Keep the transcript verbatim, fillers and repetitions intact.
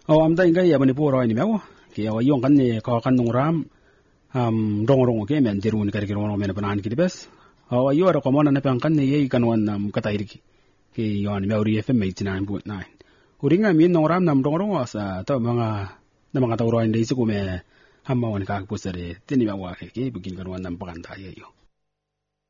Oh, am da inga ya bani poro ini mewo. Ke awa yung kan ne ka kan nung ram um rong rong ke men dirun ka ke rong men banan ki bes. Awa yo ra ko mona na pang kan ne ye kan wan nam ka tairi ki. Ke yon me uri fm eighty nine point nine. Uringa min nung ram nam rong rong asa ta mga na mga tawro inde isu ko me hamma wan ka pusare tini mewa ke ke bugin kan wan nam pakan ta ye yo.